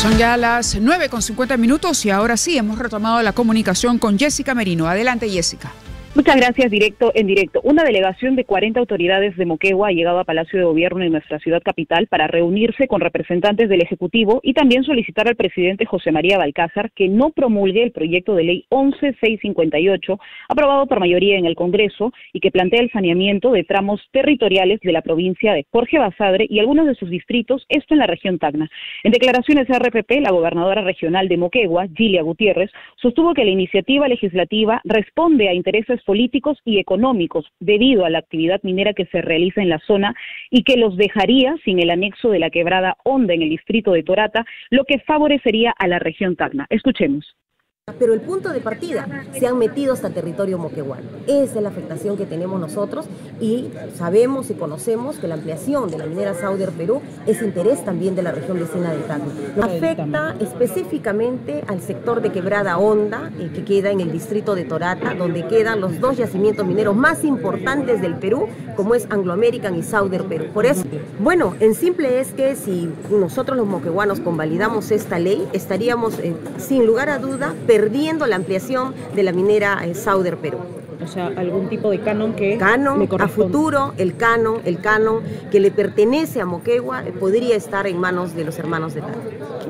Son ya las 9:50 y ahora sí hemos retomado la comunicación con Jessica Merino. Adelante, Jessica. Muchas gracias, directo en directo. Una delegación de 40 autoridades de Moquegua ha llegado a Palacio de Gobierno en nuestra ciudad capital para reunirse con representantes del Ejecutivo y también solicitar al presidente José María Balcázar que no promulgue el proyecto de ley 11658, aprobado por mayoría en el Congreso y que plantea el saneamiento de tramos territoriales de la provincia de Jorge Basadre y algunos de sus distritos, esto en la región Tacna. En declaraciones a RPP, la gobernadora regional de Moquegua, Gilia Gutiérrez, sostuvo que la iniciativa legislativa responde a intereses políticos y económicos debido a la actividad minera que se realiza en la zona y que los dejaría sin el anexo de la quebrada Honda en el distrito de Torata, lo que favorecería a la región Tacna. Escuchemos. Pero el punto de partida, se han metido hasta el territorio moqueguano. Esa es la afectación que tenemos nosotros y sabemos y conocemos que la ampliación de la minera Sauder Perú es interés también de la región vecina de Tacna. Afecta específicamente al sector de Quebrada Honda, que queda en el distrito de Torata, donde quedan los dos yacimientos mineros más importantes del Perú, como es Anglo American y Sauder Perú. Por eso, bueno, en simple es que si nosotros los moqueguanos convalidamos esta ley, estaríamos sin lugar a duda perdiendo la ampliación de la minera Sauder Perú. O sea, algún tipo de canon que canon a futuro, el canon que le pertenece a Moquegua podría estar en manos de los hermanos de Tacna.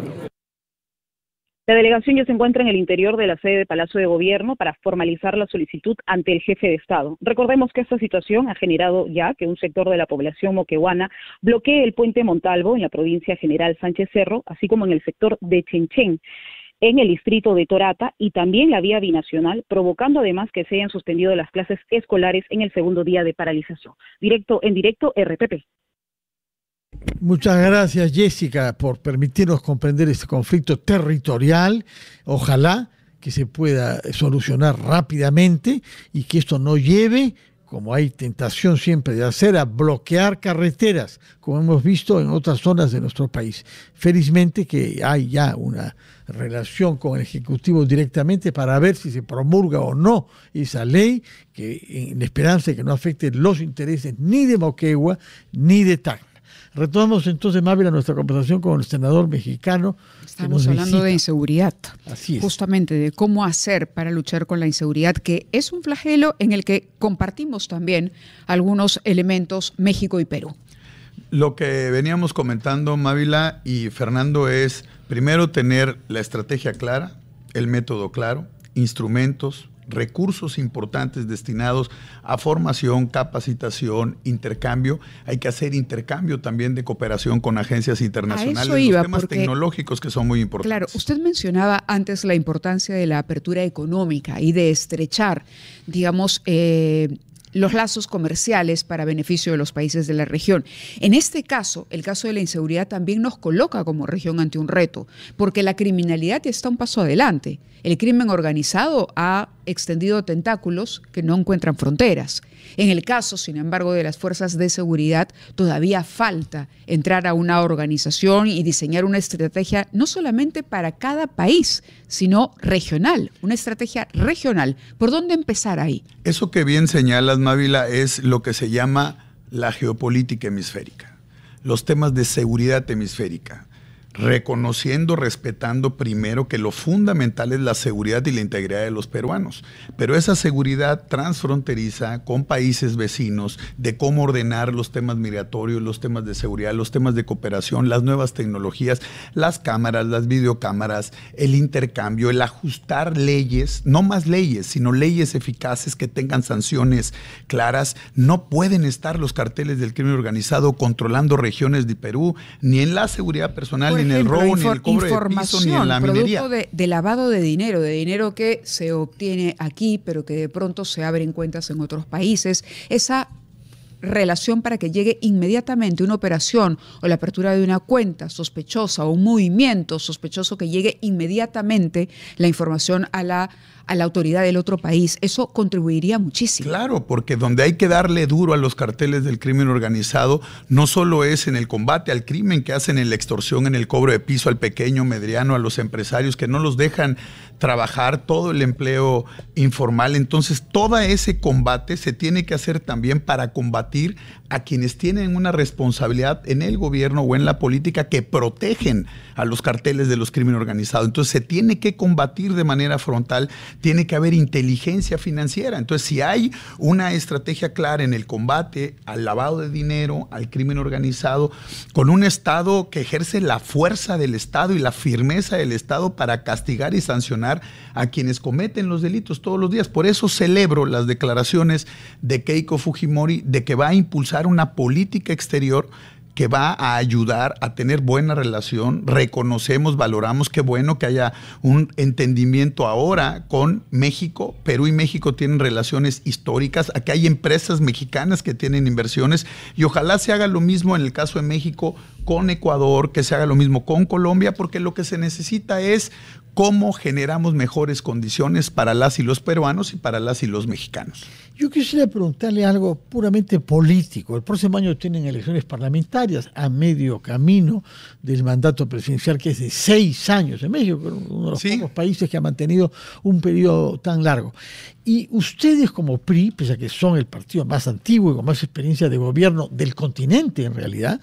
La delegación ya se encuentra en el interior de la sede de Palacio de Gobierno para formalizar la solicitud ante el jefe de Estado. Recordemos que esta situación ha generado ya que un sector de la población moqueguana bloquee el puente Montalvo en la provincia General Sánchez Cerro, así como en el sector de Chenchen, en el distrito de Torata, y también la vía binacional, provocando además que se hayan suspendido las clases escolares en el segundo día de paralización. Directo en directo, RPP. Muchas gracias, Jessica, por permitirnos comprender este conflicto territorial. Ojalá que se pueda solucionar rápidamente y que esto no lleve, como hay tentación siempre de hacer, a bloquear carreteras, como hemos visto en otras zonas de nuestro país. Felizmente que hay ya una relación con el Ejecutivo directamente para ver si se promulga o no esa ley, que en esperanza de que no afecte los intereses ni de Moquegua ni de Tacna. Retomamos entonces, Mávila, nuestra conversación con el senador mexicano. Estamos hablando de inseguridad. Así es. Justamente de cómo hacer para luchar con la inseguridad, que es un flagelo en el que compartimos también algunos elementos México y Perú. Lo que veníamos comentando, Mávila y Fernando, es primero tener la estrategia clara, el método claro, instrumentos, recursos importantes destinados a formación, capacitación, intercambio. Hay que hacer intercambio también de cooperación con agencias internacionales, los temas tecnológicos que son muy importantes. Claro, usted mencionaba antes la importancia de la apertura económica y de estrechar, digamos, los lazos comerciales para beneficio de los países de la región. En este caso, el caso de la inseguridad también nos coloca como región ante un reto, porque la criminalidad ya está un paso adelante. El crimen organizado ha extendido tentáculos que no encuentran fronteras. En el caso, sin embargo, de las fuerzas de seguridad, todavía falta entrar a una organización y diseñar una estrategia no solamente para cada país, sino regional, una estrategia regional. ¿Por dónde empezar ahí? Eso que bien señalas, Mávila, es lo que se llama la geopolítica hemisférica, los temas de seguridad hemisférica. Reconociendo, respetando primero que lo fundamental es la seguridad y la integridad de los peruanos, pero esa seguridad transfronteriza con países vecinos, de cómo ordenar los temas migratorios, los temas de seguridad, los temas de cooperación, las nuevas tecnologías, las cámaras, las videocámaras, el intercambio, el ajustar leyes, no más leyes, sino leyes eficaces que tengan sanciones claras. No pueden estar los carteles del crimen organizado controlando regiones de Perú, ni en la seguridad personal, ni en el robo, ni en el cobro de piso, ni en la minería. Producto de lavado de dinero que se obtiene aquí, pero que de pronto se abren cuentas en otros países. Esa relación para que llegue inmediatamente una operación o la apertura de una cuenta sospechosa o un movimiento sospechoso, que llegue inmediatamente la información a la autoridad del otro país. Eso contribuiría muchísimo. Claro, porque donde hay que darle duro a los carteles del crimen organizado no solo es en el combate al crimen que hacen en la extorsión, en el cobro de piso al pequeño, mediano, a los empresarios que no los dejan trabajar, todo el empleo informal. Entonces, todo ese combate se tiene que hacer también para combatir combatir a quienes tienen una responsabilidad en el gobierno o en la política que protegen a los carteles de los crímenes organizados. Entonces se tiene que combatir de manera frontal, tiene que haber inteligencia financiera. Entonces si hay una estrategia clara en el combate al lavado de dinero, al crimen organizado, con un Estado que ejerce la fuerza del Estado y la firmeza del Estado para castigar y sancionar a quienes cometen los delitos todos los días. Por eso celebro las declaraciones de Keiko Fujimori de que va a impulsar una política exterior que va a ayudar a tener buena relación. Reconocemos, valoramos, qué bueno que haya un entendimiento ahora con México. Perú y México tienen relaciones históricas. Aquí hay empresas mexicanas que tienen inversiones y ojalá se haga lo mismo en el caso de México con Ecuador, que se haga lo mismo con Colombia, porque lo que se necesita es cómo generamos mejores condiciones para las y los peruanos y para las y los mexicanos. Yo quisiera preguntarle algo puramente político. El próximo año tienen elecciones parlamentarias a medio camino del mandato presidencial, que es de 6 años en México, uno de los pocos países que ha mantenido un periodo tan largo. Y ustedes como PRI, pese a que son el partido más antiguo y con más experiencia de gobierno del continente en realidad,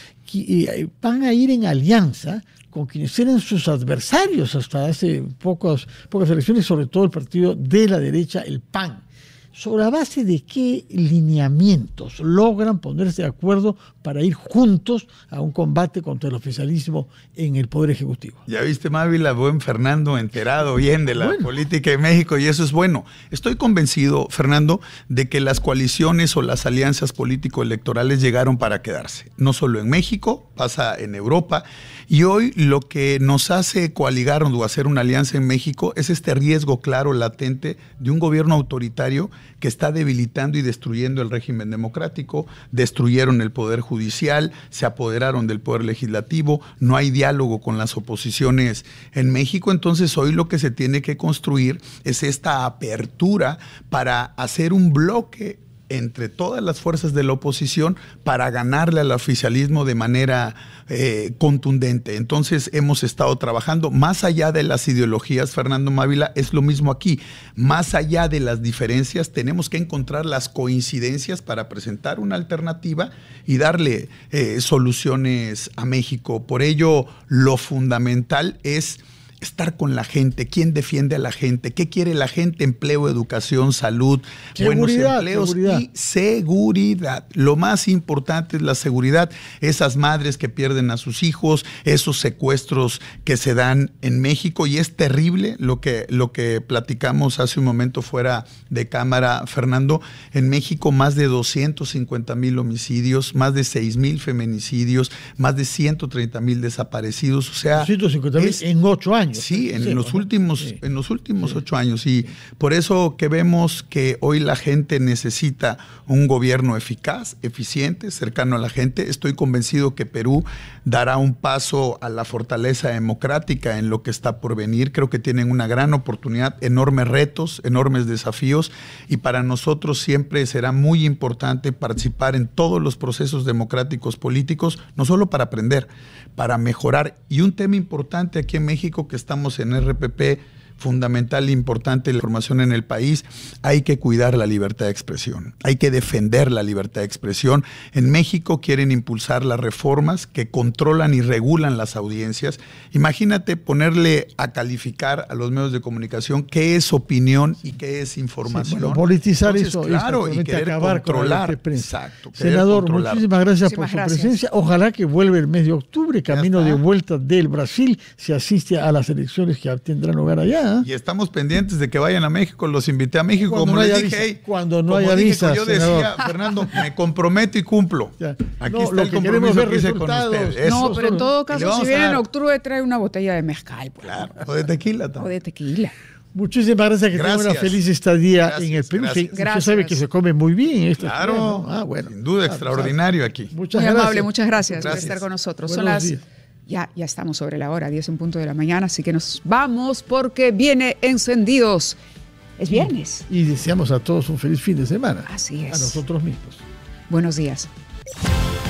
van a ir en alianza con quienes eran sus adversarios hasta hace pocas elecciones, sobre todo el partido de la derecha, el PAN. ¿Sobre la base de qué lineamientos logran ponerse de acuerdo para ir juntos a un combate contra el oficialismo en el Poder Ejecutivo? Ya viste, Mávila, buen Fernando, enterado bien de la política de México, y eso es bueno. Estoy convencido, Fernando, de que las coaliciones o las alianzas político-electorales llegaron para quedarse. No solo en México, pasa en Europa. Y hoy lo que nos hace coaligar o hacer una alianza en México es este riesgo claro, latente, de un gobierno autoritario que está debilitando y destruyendo el régimen democrático. Destruyeron el poder judicial, se apoderaron del poder legislativo, no hay diálogo con las oposiciones en México. Entonces hoy lo que se tiene que construir es esta apertura para hacer un bloque entre todas las fuerzas de la oposición para ganarle al oficialismo de manera contundente. Entonces hemos estado trabajando más allá de las ideologías, Fernando Mávila, es lo mismo aquí. Más allá de las diferencias, tenemos que encontrar las coincidencias para presentar una alternativa y darle soluciones a México. Por ello, lo fundamental es estar con la gente. ¿Quién defiende a la gente? ¿Qué quiere la gente? Empleo, educación, salud, buenos empleos y seguridad. Lo más importante es la seguridad. Esas madres que pierden a sus hijos, esos secuestros que se dan en México, y es terrible lo que platicamos hace un momento fuera de cámara, Fernando. En México más de 250,000 homicidios, más de 6,000 feminicidios, más de 130,000 desaparecidos. O sea, 250,000 en 8 años. Sí, en los últimos 8 años. Y por eso que vemos que hoy la gente necesita un gobierno eficaz, eficiente, cercano a la gente. Estoy convencido que Perú dará un paso a la fortaleza democrática en lo que está por venir. Creo que tienen una gran oportunidad, enormes retos, enormes desafíos, y para nosotros siempre será muy importante participar en todos los procesos democráticos políticos, no solo para aprender, para mejorar. Y un tema importante aquí en México, que estamos en RPP, fundamental e importante la información en el país, hay que cuidar la libertad de expresión, hay que defender la libertad de expresión. En México quieren impulsar las reformas que controlan y regulan las audiencias. Imagínate ponerle a calificar a los medios de comunicación qué es opinión y qué es información. Bueno, politizar. Entonces, eso, claro, y querer acabar controlar. Exacto. Senador, muchísimas gracias por su presencia. Ojalá que vuelva el mes de octubre, camino de vuelta del Brasil, se asiste a las elecciones que tendrán lugar allá. Y estamos pendientes de que vayan a México. Los invité a México, como les dije. Cuando no haya visa, yo decía, Fernando, me comprometo y cumplo. Aquí está el compromiso que hice con ustedes. No, pero en todo caso, si viene en octubre, trae una botella de mezcal. Pues. Claro, o de tequila también. O de tequila. Muchísimas gracias, que tenga una feliz estadía en el Perú. Usted sabe que se come muy bien. Claro, bueno, sin duda, extraordinario aquí. Muchas gracias. Amable, muchas gracias por estar con nosotros. Son las... Ya estamos sobre la hora, 10:00 a.m, así que nos vamos porque viene Encendidos. Es viernes. Y deseamos a todos un feliz fin de semana. Así es. A nosotros mismos. Buenos días.